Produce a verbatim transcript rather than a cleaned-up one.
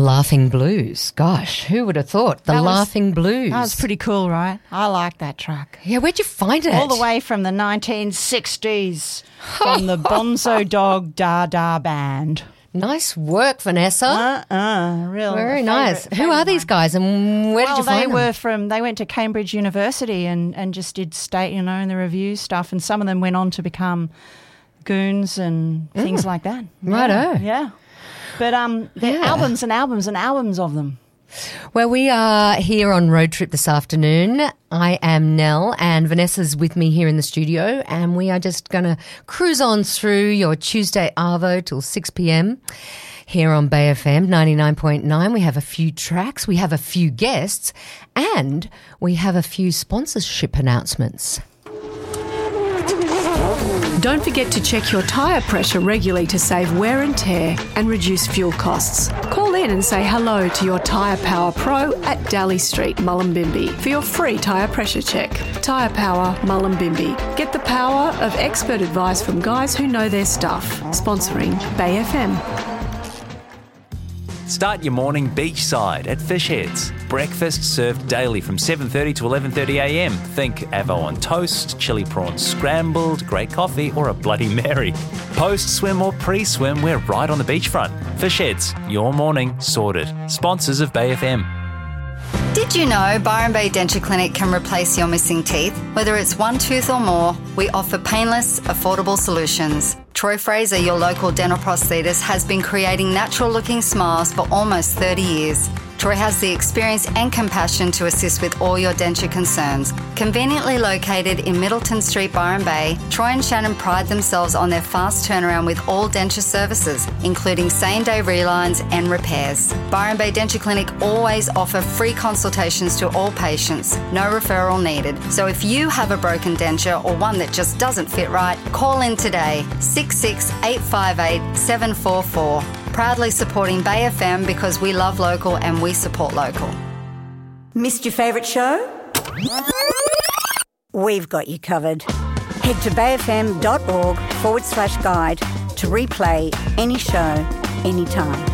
Laughing Blues. Gosh, who would have thought? The That was- Laughing Blues. That was pretty cool, right? I like that track. Yeah, where'd you find it? All the way from the nineteen sixties from the Bonzo Dog Da Da Band. Nice work, Vanessa. Uh-uh, real Very favourite- nice. Who favourite are these one. guys and where well, did you find they them? were from, they went to Cambridge University and, and just did state, you know, in the review stuff, and some of them went on to become goons and things like that. Righto. Yeah. yeah. But um, there are Yeah. albums and albums and albums of them. Well, we are here on Road Trip this afternoon. I am Nell and Vanessa's with me here in the studio, and we are just going to cruise on through your Tuesday Arvo till six p.m. here on Bay F M ninety-nine point nine. We have a few tracks, we have a few guests, and we have a few sponsorship announcements. Don't forget to check your tyre pressure regularly to save wear and tear and reduce fuel costs. Call in and say hello to your Tyre Power Pro at Daly Street, Mullumbimby for your free tyre pressure check. Tyre Power, Mullumbimby. Get the power of expert advice from guys who know their stuff. Sponsoring Bay F M. Start your morning beachside at Fish Heads. Breakfast served daily from seven thirty to eleven thirty a m. Think avo on toast, chili prawns scrambled, great coffee or a Bloody Mary. Post-swim or pre-swim, we're right on the beachfront. Fish Heads, your morning sorted. Sponsors of Bay F M. Did you know Byron Bay Denture Clinic can replace your missing teeth? Whether it's one tooth or more, we offer painless, affordable solutions. Troy Fraser, your local dental prosthetist, has been creating natural-looking smiles for almost thirty years. Troy has the experience and compassion to assist with all your denture concerns. Conveniently located in Middleton Street, Byron Bay, Troy and Shannon pride themselves on their fast turnaround with all denture services, including same-day relines and repairs. Byron Bay Denture Clinic always offer free consultations to all patients, no referral needed. So if you have a broken denture or one that just doesn't fit right, call in today, six six eight five eight seven four four. Proudly supporting Bay F M because we love local and we support local. Missed your favourite show? We've got you covered. Head to bayfm.org forward slash guide to replay any show, anytime.